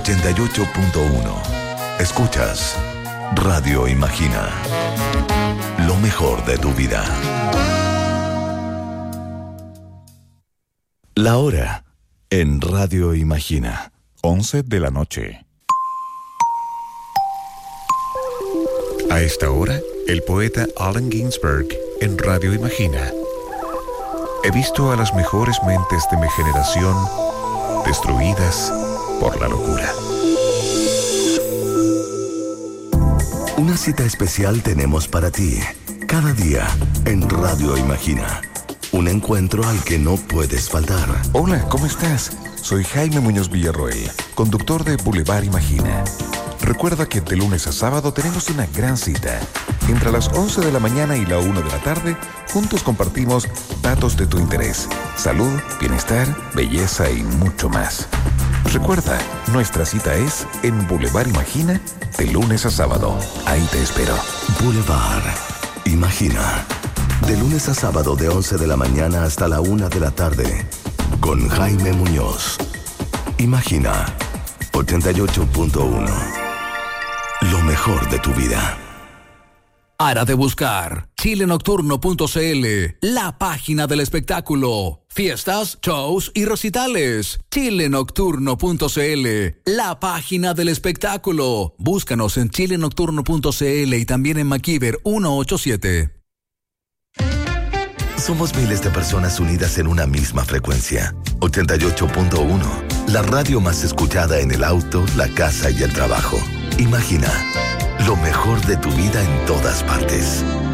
88.1. Escuchas Radio Imagina. Lo mejor de tu vida. La hora en Radio Imagina. 11 de la noche. A esta hora, el poeta Allen Ginsberg en Radio Imagina. He visto a las mejores mentes de mi generación destruidas por la locura. Una cita especial tenemos para ti, cada día en Radio Imagina. Un encuentro al que no puedes faltar. Hola, ¿cómo estás? Soy Jaime Muñoz Villarroel, conductor de Boulevard Imagina. Recuerda que de lunes a sábado tenemos una gran cita. Entre las 11 de la mañana y la 1 de la tarde, juntos compartimos datos de tu interés, salud, bienestar, belleza y mucho más. Recuerda, nuestra cita es en Boulevard Imagina, de lunes a sábado. Ahí te espero. Boulevard Imagina. De lunes a sábado de 11 de la mañana hasta la 1 de la tarde. Con Jaime Muñoz. Imagina 88.1. Lo mejor de tu vida. Para de buscar chilenocturno.cl, la página del espectáculo. Fiestas, shows y recitales. chilenocturno.cl, la página del espectáculo. Búscanos en chilenocturno.cl y también en MacIver 187. Somos miles de personas unidas en una misma frecuencia. 88.1, la radio más escuchada en el auto, la casa y el trabajo. Imagina, lo mejor de tu vida en todas partes.